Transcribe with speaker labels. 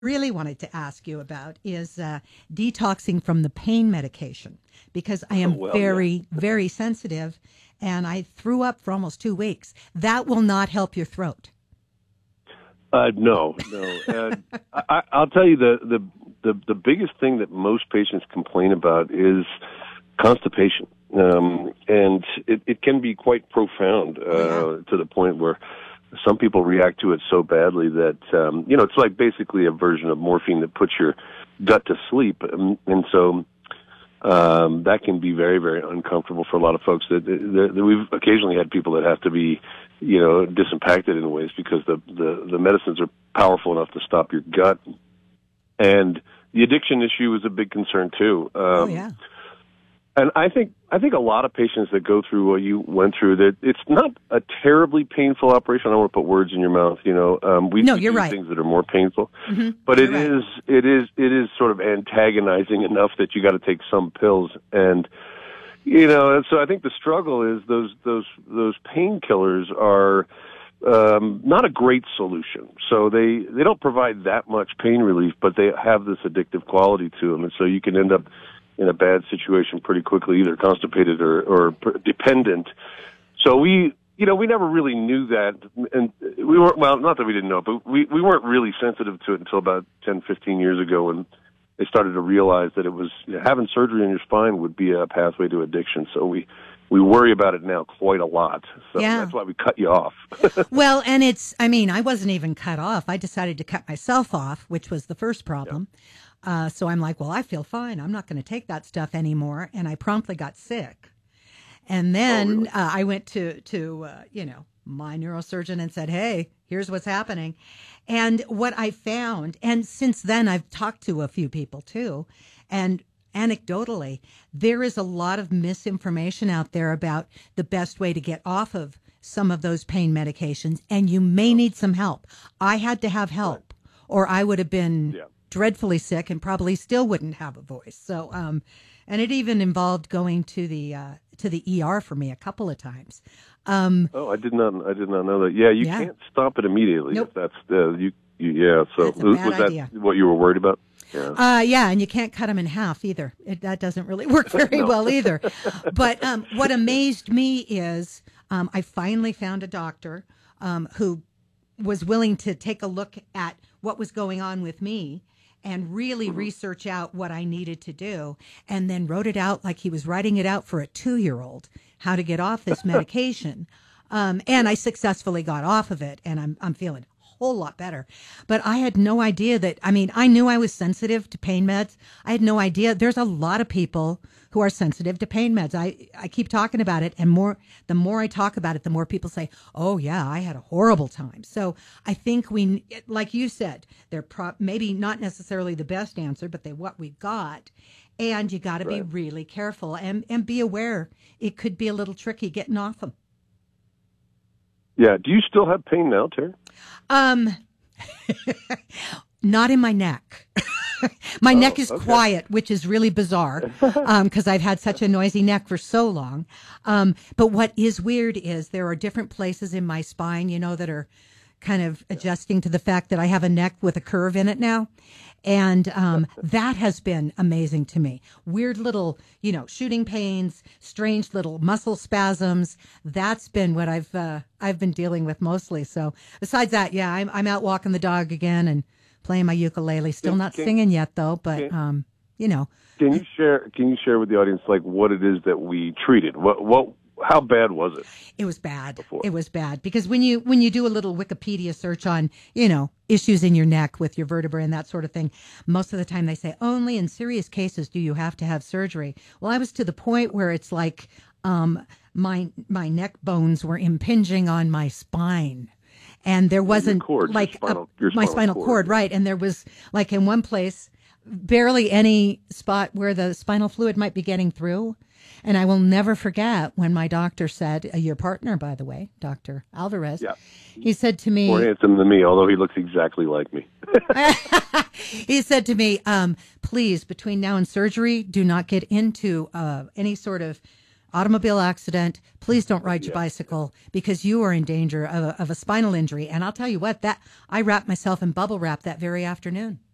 Speaker 1: really wanted to ask you about is detoxing from the pain medication because I am
Speaker 2: Well, yeah.
Speaker 1: very, very sensitive and I threw up for almost 2 weeks. That will not help your throat.
Speaker 2: No, no. I'll tell you the biggest thing that most patients complain about is constipation, and it can be quite profound to the point where some people react to it so badly that it's like basically a version of morphine that puts your gut to sleep, and so that can be very, very uncomfortable for a lot of folks. That we've occasionally had people that have to be disimpacted in ways because the medicines are powerful enough to stop your gut, and the addiction issue is a big concern too.
Speaker 1: Oh yeah.
Speaker 2: And I think a lot of patients that go through what you went through, that it's not a terribly painful operation. I don't want to put words in your mouth. We
Speaker 1: No,
Speaker 2: do
Speaker 1: you're right.
Speaker 2: things that are more painful,
Speaker 1: Mm-hmm.
Speaker 2: but
Speaker 1: You're right.
Speaker 2: it is sort of antagonizing enough that you got to take some pills. And so I think the struggle is those painkillers are not a great solution. So they don't provide that much pain relief, but they have this addictive quality to them, and so you can end up in a bad situation pretty quickly, either constipated or dependent. So we never really knew that, and we weren't, well, not that we didn't know, but we weren't really sensitive to it until about 10, 15 years ago when they started to realize that it was having surgery on your spine would be a pathway to addiction. So we worry about it now quite a lot. So that's why we cut you off.
Speaker 1: Well, and I wasn't even cut off. I decided to cut myself off, which was the first problem. Yeah. So I'm like, well, I feel fine. I'm not going to take that stuff anymore. And I promptly got sick. And then I went to my neurosurgeon and said, hey, here's what's happening. And what I found, and since then I've talked to a few people too, and anecdotally, there is a lot of misinformation out there about the best way to get off of some of those pain medications. And you may need some help. I had to have help or I would have been dreadfully sick and probably still wouldn't have a voice. So, and it even involved going to the ER for me a couple of times.
Speaker 2: I did not know that. Yeah, you can't stop it immediately.
Speaker 1: Nope.
Speaker 2: If that's So
Speaker 1: that's a bad
Speaker 2: was that
Speaker 1: idea.
Speaker 2: what you were worried about?
Speaker 1: Yeah, and you can't cut them in half either. That doesn't really work very well either. But what amazed me is I finally found a doctor who was willing to take a look at what was going on with me and really research out what I needed to do, and then wrote it out like he was writing it out for a 2-year-old, how to get off this medication. And I successfully got off of it, and I'm feeling a whole lot better. But I had no idea I knew I was sensitive to pain meds. I had no idea. There's a lot of people who are sensitive to pain meds. I keep talking about it, and the more I talk about it, the more people say, oh yeah, I had a horrible time. So I think like you said, they're maybe not necessarily the best answer, but what we got. And you got to be really careful and be aware. It could be a little tricky getting off them.
Speaker 2: Yeah. Do you still have pain now, Terry?
Speaker 1: Not in my neck. My neck is quiet, which is really bizarre because I've had such a noisy neck for so long. But what is weird is there are different places in my spine, that are kind of adjusting to the fact that I have a neck with a curve in it now. And that has been amazing to me. Weird little, shooting pains, strange little muscle spasms. That's been what I've been dealing with mostly. So besides that, yeah, I'm out walking the dog again and playing my ukulele. Still not singing yet, though. But
Speaker 2: Can you share with the audience what it is that we treated? How bad was it?
Speaker 1: It was bad.
Speaker 2: Before?
Speaker 1: It was bad because when you do a little Wikipedia search on, issues in your neck with your vertebrae and that sort of thing, most of the time they say only in serious cases do you have to have surgery. Well, I was to the point where it's like my neck bones were impinging on my spine. And there wasn't my spinal cord, right? And there was in one place barely any spot where the spinal fluid might be getting through. And I will never forget when my doctor said, your partner, by the way, Dr. Alvarez, he said to me,
Speaker 2: more handsome than me, although he looks exactly like me.
Speaker 1: He said to me, please, between now and surgery, do not get into any sort of automobile accident. Please don't ride your bicycle because you are in danger of a spinal injury. And I'll tell you what, that I wrapped myself in bubble wrap that very afternoon.